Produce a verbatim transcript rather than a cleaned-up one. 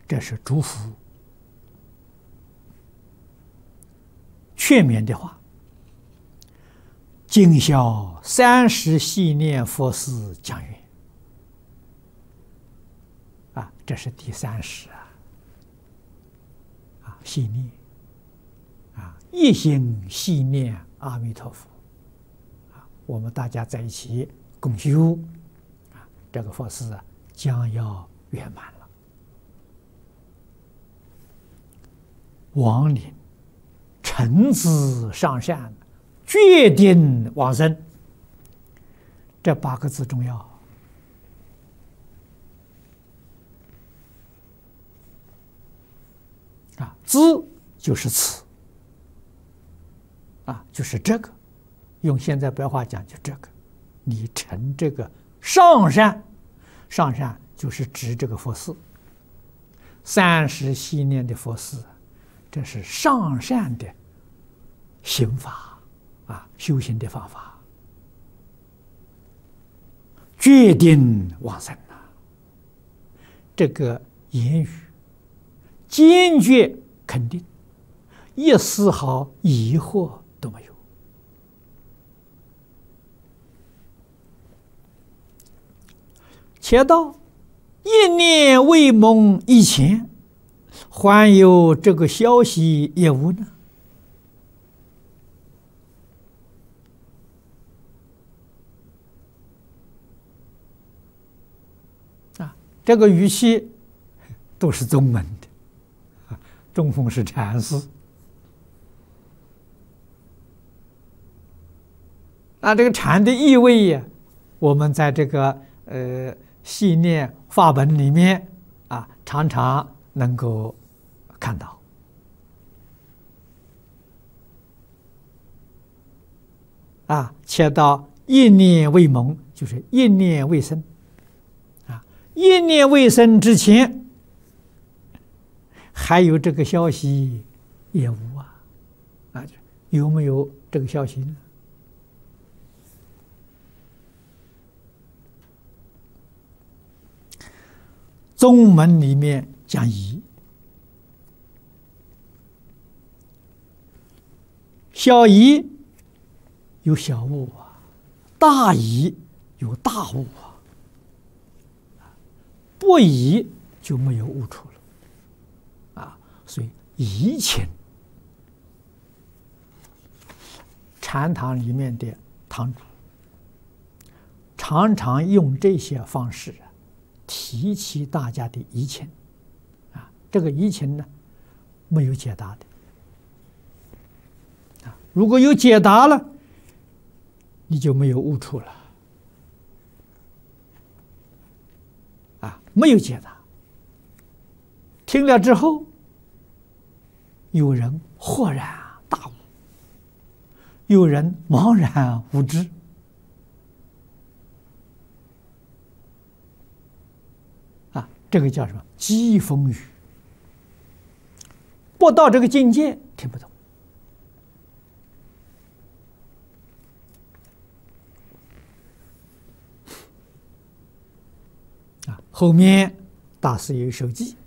这是祝福劝勉的话。今宵三时细念佛事讲缘啊，这是第三时啊，啊，细念啊，一心细念阿弥陀佛啊，我们大家在一起共修啊，这个佛事啊将要圆满了。亡灵诚挚上善，决定往生，这八个字重要啊！知就是此啊，就是这个，用现在白话讲就这个，你成这个上善，上善就是指这个佛事，三时细念的佛事，这是上善的行法啊，修行的方法，决定往生啊！这个言语坚决肯定，一丝毫疑惑都没有。且道一念未蒙以前，还有这个消息也无呢？啊，这个语气都是宗门的，啊，中峰是禅师。那这个禅的意味呀，我们在这个呃细念法本里面啊，常常能够看到。啊，且到一念未蒙，就是一念未生。啊，一念未生之前，还有这个消息也无啊，啊，有没有这个消息呢？宗门里面讲疑，小疑有小悟啊，大疑有大悟啊，不疑就没有悟处了啊。所以疑情，禅堂里面的堂主常常用这些方式提起大家的疑情啊，这个疑情呢没有解答的啊，如果有解答了，你就没有悟处了啊，没有解答，听了之后，有人豁然大悟，有人茫然无知。这个叫什么？机风语，不到这个境界听不懂啊。后面大师有一首偈